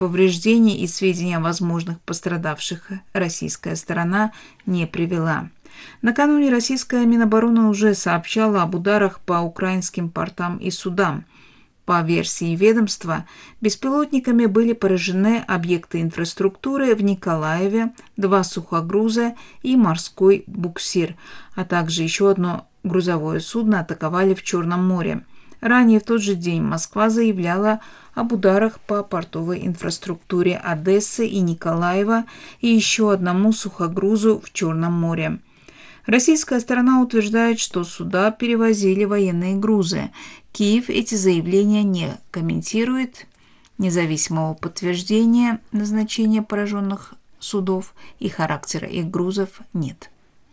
Повреждений и сведений о возможных пострадавших российская сторона не привела. Накануне российская Минобороны уже сообщала об ударах по украинским портам и судам. По версии ведомства, беспилотниками были поражены объекты инфраструктуры в Николаеве, 2 сухогруза и морской буксир, а также еще одно грузовое судно атаковали в Черном море. Ранее в тот же день Москва заявляла об ударах по портовой инфраструктуре Одессы и Николаева и еще одному сухогрузу в Черном море. Российская сторона утверждает, что суда перевозили военные грузы. Киев эти заявления не комментирует. Независимого подтверждения назначения пораженных судов и характера их грузов нет.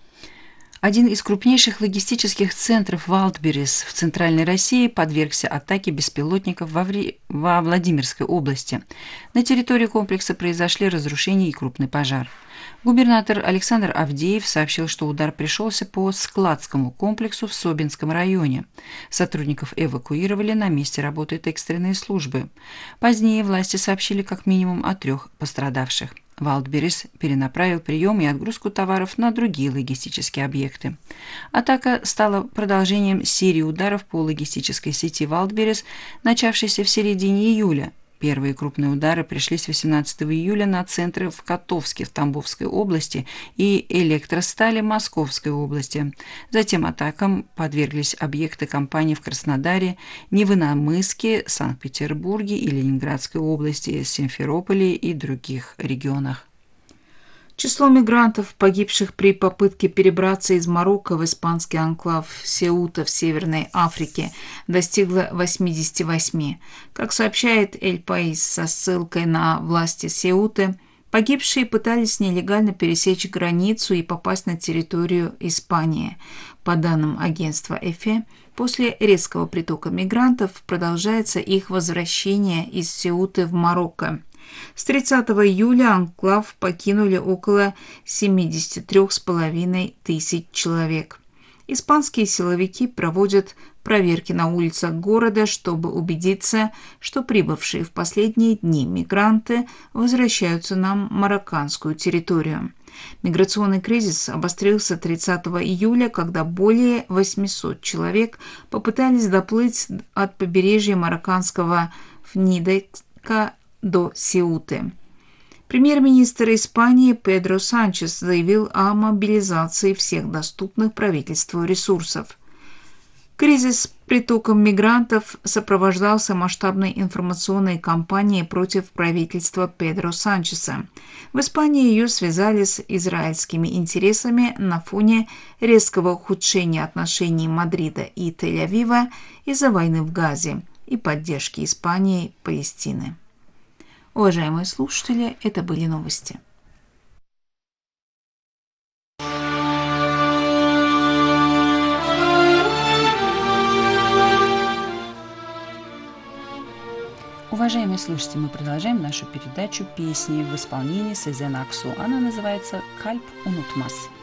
Один из крупнейших логистических центров Валдберрис в Центральной России подвергся атаке беспилотников во Владимирской области. На территории комплекса произошли разрушения и крупный пожар. Губернатор Александр Авдеев сообщил, что удар пришелся по складскому комплексу в Собинском районе. Сотрудников эвакуировали, на месте работают экстренные службы. Позднее власти сообщили как минимум о 3 пострадавших. Валдберрис перенаправил прием и отгрузку товаров на другие логистические объекты. Атака стала продолжением серии ударов по логистической сети Валдберрис, начавшейся в середине июля. Первые крупные удары пришлись 18 июля на центры в Котовске в Тамбовской области и Электростали Московской области. Затем атакам подверглись объекты компаний в Краснодаре, Невиномысске, Санкт-Петербурге и Ленинградской области, Симферополе и других регионах. Число мигрантов, погибших при попытке перебраться из Марокко в испанский анклав Сеута в Северной Африке, достигло 88. Как сообщает Эль Паис со ссылкой на власти Сеуты, погибшие пытались нелегально пересечь границу и попасть на территорию Испании. По данным агентства ЭФЕ, после резкого притока мигрантов продолжается их возвращение из Сеуты в Марокко. С 30 июля анклав покинули около 73,5 тысяч человек. Испанские силовики проводят проверки на улицах города, чтобы убедиться, что прибывшие в последние дни мигранты возвращаются на марокканскую территорию. Миграционный кризис обострился 30 июля, когда более 800 человек попытались доплыть от побережья марокканского Фнидека до Сеуты. Премьер-министр Испании Педро Санчес заявил о мобилизации всех доступных правительству ресурсов. Кризис с притоком мигрантов сопровождался масштабной информационной кампанией против правительства Педро Санчеса. В Испании ее связали с израильскими интересами на фоне резкого ухудшения отношений Мадрида и Тель-Авива из-за войны в Газе и поддержки Испании Палестины. Уважаемые слушатели, это были новости. Уважаемые слушатели, мы продолжаем нашу передачу «Песни» в исполнении Сезен Аксу. Она называется «Кальп унутмас».